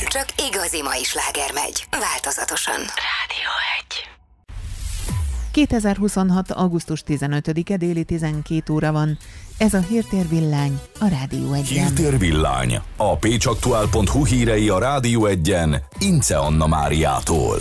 csak igazi mai sláger megy. Változatosan. Rádió 1. 2026. augusztus 15-e déli 12 óra van. Ez a Hírtér-villány a Rádió 1-en. Hírtér-villány. A pécsaktuál.hu hírei a Rádió 1-en Ince Anna Máriától.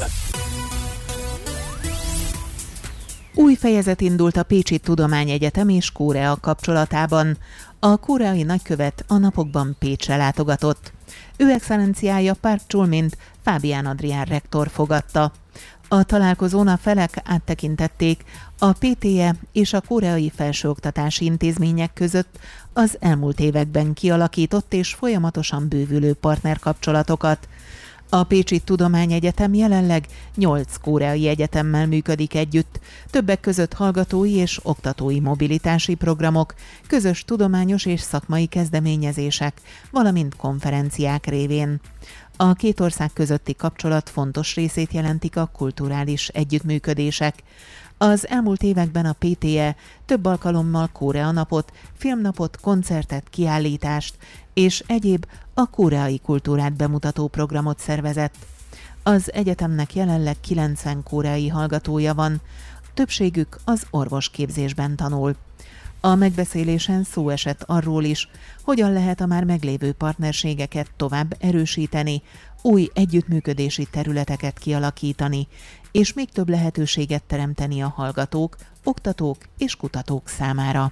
Új fejezet indult a Pécsi Tudományegyetem és Korea kapcsolatában. A koreai nagykövet a napokban Pécsre látogatott. Ő excellenciája Park Chul-mint Fábián Adrián rektor fogadta. A találkozón a felek áttekintették a PTE és a koreai felsőoktatási intézmények között az elmúlt években kialakított és folyamatosan bővülő partnerkapcsolatokat. A Pécsi Tudományegyetem jelenleg 8 koreai egyetemmel működik együtt, többek között hallgatói és oktatói mobilitási programok, közös tudományos és szakmai kezdeményezések, valamint konferenciák révén. A két ország közötti kapcsolat fontos részét jelentik a kulturális együttműködések. Az elmúlt években a PTE több alkalommal Korea napot, filmnapot, koncertet, kiállítást és egyéb a koreai kultúrát bemutató programot szervezett. Az egyetemnek jelenleg 90 koreai hallgatója van, többségük az orvosképzésben tanul. A megbeszélésen szó esett arról is, hogyan lehet a már meglévő partnerségeket tovább erősíteni, új együttműködési területeket kialakítani, és még több lehetőséget teremteni a hallgatók, oktatók és kutatók számára.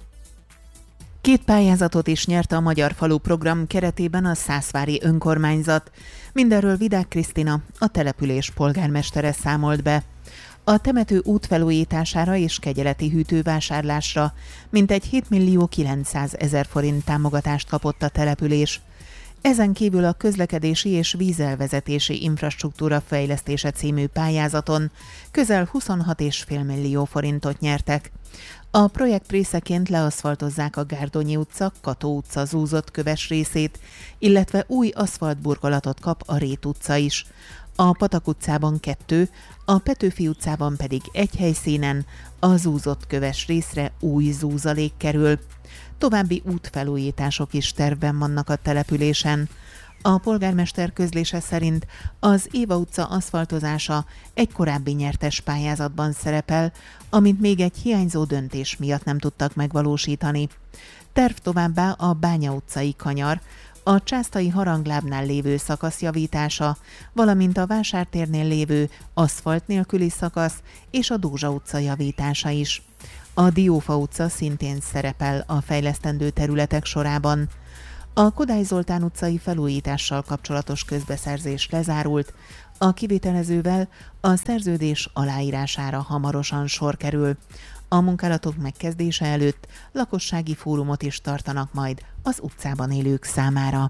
2 pályázatot is nyert a Magyar Falu program keretében a Szászvári önkormányzat. Mindenről Vidák Krisztina, a település polgármestere számolt be. A temető útfelújítására és kegyeleti hűtővásárlásra mintegy 7.900.000 forint támogatást kapott a település. Ezen kívül a közlekedési és vízelvezetési infrastruktúra fejlesztése című pályázaton közel 26,5 millió forintot nyertek. A projekt részeként leaszfaltozzák a Gárdonyi utca, Kató utca zúzott köves részét, illetve új aszfaltburkolatot kap a Rét utca is. A Patak utcában 2, a Petőfi utcában pedig egy helyszínen a zúzott köves részre új zúzalék kerül. További útfelújítások is tervben vannak a településen. A polgármester közlése szerint az Éva utca aszfaltozása egy korábbi nyertes pályázatban szerepel, amit még egy hiányzó döntés miatt nem tudtak megvalósítani. Terv továbbá a Bánya utcai kanyar, a Császtai haranglábnál lévő szakasz javítása, valamint a Vásártérnél lévő aszfalt nélküli szakasz és a Dózsa utca javítása is. A Diófa utca szintén szerepel a fejlesztendő területek sorában. A Kodály Zoltán utcai felújítással kapcsolatos közbeszerzés lezárult, a kivitelezővel a szerződés aláírására hamarosan sor kerül. A munkálatok megkezdése előtt lakossági fórumot is tartanak majd az utcában élők számára.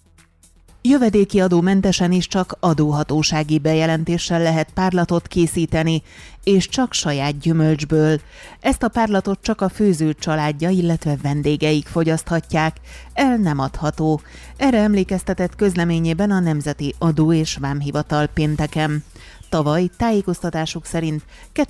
Jövedéki adómentesen is csak adóhatósági bejelentéssel lehet párlatot készíteni, és csak saját gyümölcsből. Ezt a párlatot csak a főző családja, illetve vendégeik fogyaszthatják, el nem adható. Erre emlékeztetett közleményében a Nemzeti Adó- és Vámhivatal pénteken. Tavaly tájékoztatásuk szerint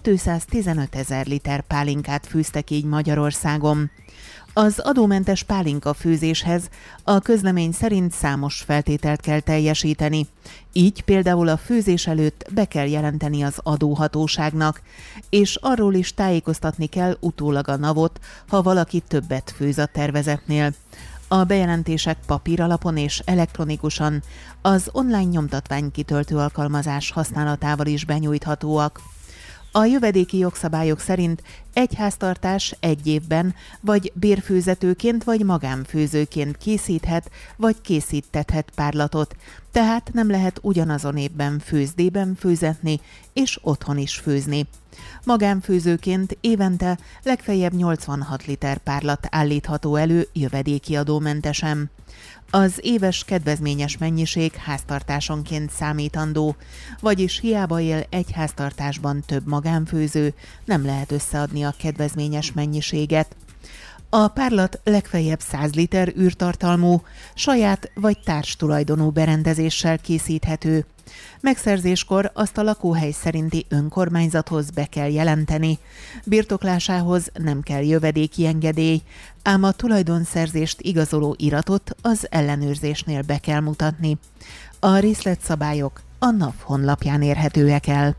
215 000 liter pálinkát főztek így Magyarországon. Az adómentes pálinka főzéshez a közlemény szerint számos feltételt kell teljesíteni. Így például a főzés előtt be kell jelenteni az adóhatóságnak, és arról is tájékoztatni kell utólag a NAV-ot, ha valaki többet főz a tervezetnél. A bejelentések papíralapon és elektronikusan az online nyomtatványkitöltő alkalmazás használatával is benyújthatóak. A jövedéki jogszabályok szerint egy háztartás egy évben vagy bérfőzetőként vagy magánfőzőként készíthet vagy készítethet párlatot, tehát nem lehet ugyanazon évben főzdében főzetni és otthon is főzni. Magánfőzőként évente legfeljebb 86 liter párlat állítható elő jövedéki adómentesen. Az éves kedvezményes mennyiség háztartásonként számítandó, vagyis hiába él egy háztartásban több magánfőző, nem lehet összeadni a kedvezményes mennyiséget. A párlat legfeljebb 100 liter űrtartalmú, saját vagy társtulajdonú berendezéssel készíthető. Megszerzéskor azt a lakóhely szerinti önkormányzathoz be kell jelenteni. Birtoklásához nem kell jövedéki engedély, ám a tulajdonszerzést igazoló iratot az ellenőrzésnél be kell mutatni. A részletszabályok a NAV honlapján érhetőek el.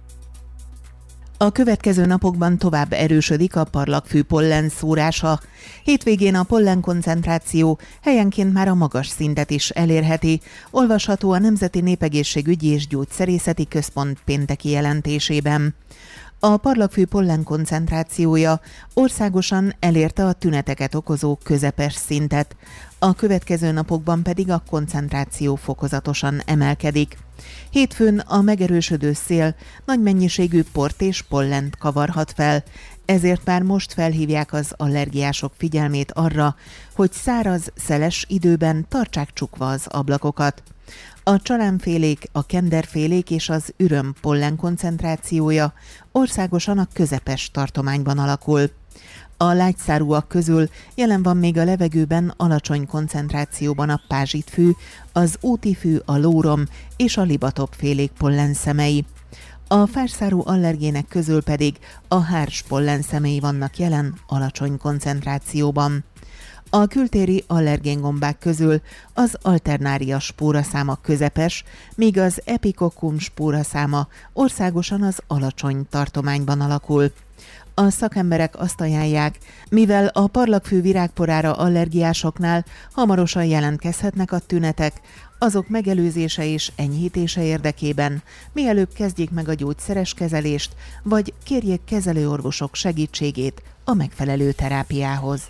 A következő napokban tovább erősödik a parlagfű pollen szórása. Hétvégén a pollen koncentráció helyenként már a magas szintet is elérheti, olvasható a Nemzeti Népegészségügyi és Gyógyszerészeti Központ pénteki jelentésében. A parlagfű pollen koncentrációja országosan elérte a tüneteket okozó közepes szintet, a következő napokban pedig a koncentráció fokozatosan emelkedik. Hétfőn a megerősödő szél nagy mennyiségű port és pollent kavarhat fel, ezért már most felhívják az allergiások figyelmét arra, hogy száraz, szeles időben tartsák csukva az ablakokat. A csalánfélék, a kenderfélék és az üröm pollen koncentrációja országosan a közepes tartományban alakul. A lágyszárúak közül jelen van még a levegőben alacsony koncentrációban a pázsitfű, az útifű, a lórom és a libatopfélék pollenszemei. A fásszárú allergének közül pedig a hárs pollenszemei vannak jelen alacsony koncentrációban. A kültéri allergéngombák közül az alternária spóraszáma közepes, míg az epikokkum spóraszáma országosan az alacsony tartományban alakul. A szakemberek azt ajánlják, mivel a parlagfű virágporára allergiásoknál hamarosan jelentkezhetnek a tünetek, azok megelőzése és enyhítése érdekében mielőbb kezdjék meg a gyógyszeres kezelést, vagy kérjék kezelőorvosok segítségét a megfelelő terápiához.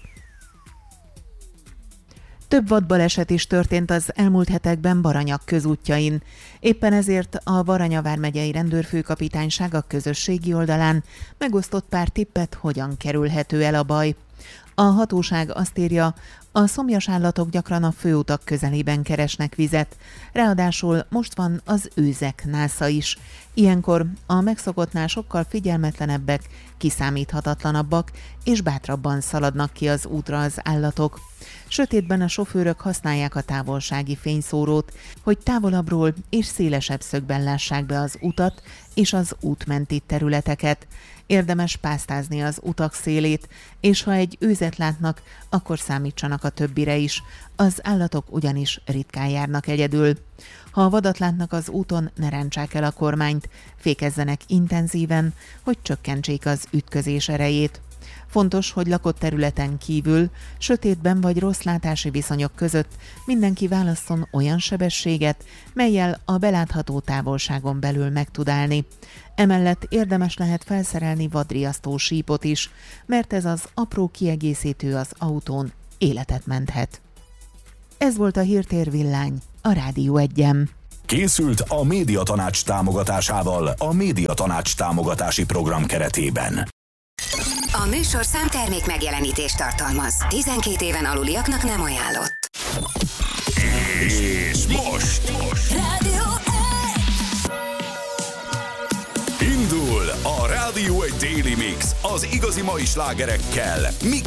Több vadbaleset is történt az elmúlt hetekben Baranyak közútjain. Éppen ezért a Baranya vármegyei rendőrfőkapitányság a közösségi oldalán megosztott pár tippet, hogyan kerülhető el a baj. A hatóság azt írja, a szomjas állatok gyakran a főutak közelében keresnek vizet, ráadásul most van az őzek násza is. Ilyenkor a megszokottnál sokkal figyelmetlenebbek, kiszámíthatatlanabbak és bátrabban szaladnak ki az útra az állatok. Sötétben a sofőrök használják a távolsági fényszórót, hogy távolabbról és szélesebb szögben lássák be az utat és az útmenti területeket. Érdemes pásztázni az utak szélét, és ha egy őzet látnak, akkor számítsanak a többire is. Az állatok ugyanis ritkán járnak egyedül. Ha a vadat látnak az úton, ne rántsák el a kormányt, fékezzenek intenzíven, hogy csökkentsék az ütközés erejét. Fontos, hogy lakott területen kívül, sötétben vagy rossz látási viszonyok között mindenki válasszon olyan sebességet, mellyel a belátható távolságon belül meg tud állni. Emellett érdemes lehet felszerelni vadriasztó sípot is, mert ez az apró kiegészítő az autón életet menthet. Ez volt a Hírtér Villány a Rádió 1-en. Készült a Médiatanács támogatásával a Médiatanács támogatási program keretében. A műsor számtermék megjelenítést tartalmaz. 12 éven aluliaknak nem ajánlott. És most Rádió 1! Indul a Rádió 1 Daily Mix az igazi mai slágerekkel, mix